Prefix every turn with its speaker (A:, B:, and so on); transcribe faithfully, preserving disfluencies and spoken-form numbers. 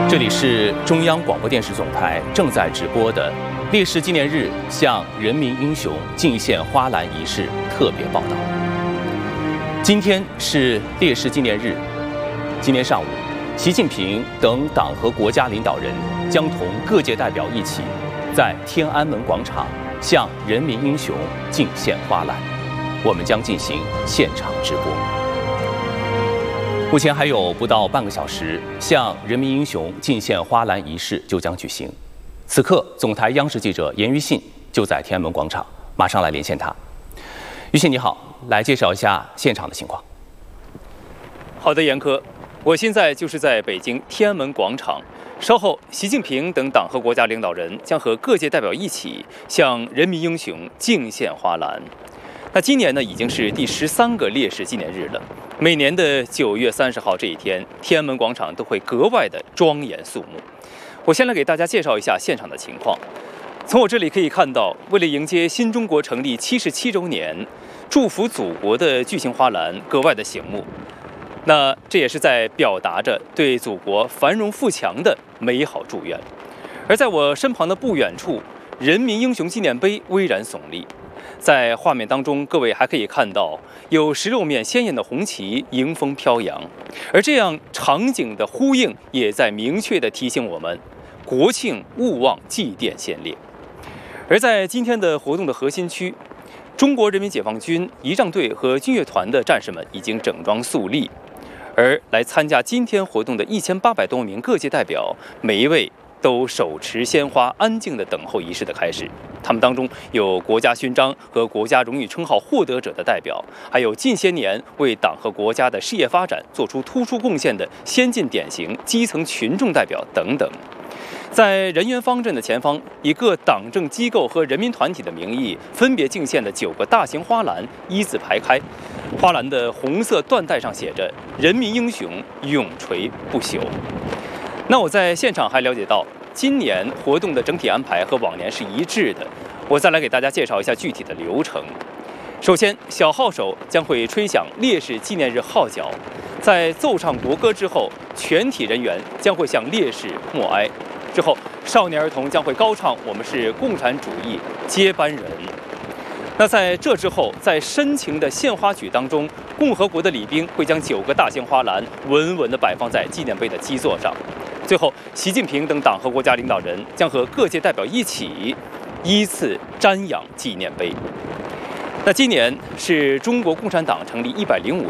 A: 这里是中央广播电视总台正在直播的烈士纪念日向人民英雄敬献花篮仪式特别报道。今天是烈士纪念日，今天上午，习近平等党和国家领导人将同各界代表一起，在天安门广场向人民英雄敬献花篮。我们将进行现场直播。目前还有不到半个小时，向人民英雄敬献花篮仪式就将举行。此刻，总台央视记者严于信就在天安门广场，马上来连线他。于信你好，来介绍一下现场的情况。
B: 好的，严科，我现在就是在北京天安门广场。稍后，习近平等党和国家领导人将和各界代表一起向人民英雄敬献花篮。那今年呢，已经是第十三个烈士纪念日了。每年的九月三十号这一天，天安门广场都会格外的庄严肃穆。我先来给大家介绍一下现场的情况。从我这里可以看到，为了迎接新中国成立七十七周年，祝福祖国的巨型花篮格外的醒目。那这也是在表达着对祖国繁荣富强的美好祝愿。而在我身旁的不远处，人民英雄纪念碑巍然耸立。在画面当中，各位还可以看到有十六面鲜艳的红旗迎风飘扬，而这样场景的呼应，也在明确地提醒我们，国庆勿忘祭奠先烈。而在今天的活动的核心区，中国人民解放军仪仗队和军乐团的战士们已经整装肃立，而来参加今天活动的一千八百多名各界代表，每一位都手持鲜花，安静地等候仪式的开始。他们当中有国家勋章和国家荣誉称号获得者的代表，还有近些年为党和国家的事业发展做出突出贡献的先进典型基层群众代表等等。在人员方阵的前方，以各党政机构和人民团体的名义分别敬献的九个大型花篮一字排开，花篮的红色缎带上写着“人民英雄永垂不朽”。那我在现场还了解到，今年活动的整体安排和往年是一致的。我再来给大家介绍一下具体的流程。首先，小号手将会吹响烈士纪念日号角，在奏唱国歌之后，全体人员将会向烈士默哀。之后，少年儿童将会高唱“我们是共产主义接班人”。那在这之后，在深情的献花曲当中，共和国的礼兵会将九个大型花篮稳稳地摆放在纪念碑的基座上。最后，习近平等党和国家领导人将和各界代表一起依次瞻仰纪念碑。那今年是中国共产党成立一百零五